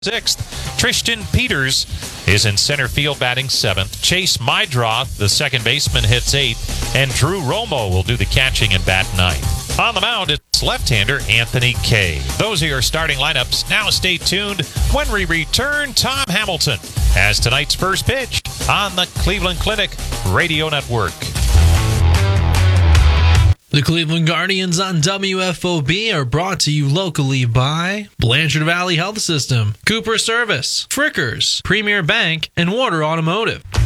6th. Tristan Peters is in center field batting 7th. Chase Mydroth, the second baseman, hits 8th. And Drew Romo will do the catching and bat 9th. On the mound, it's left-hander Anthony Kay. Those are your starting lineups. Now stay tuned when we return. Tom Hamilton has tonight's first pitch on the Cleveland Clinic Radio Network. The Cleveland Guardians on WFOB are brought to you locally by Blanchard Valley Health System, Cooper Service, Frickers, Premier Bank, and Water Automotive.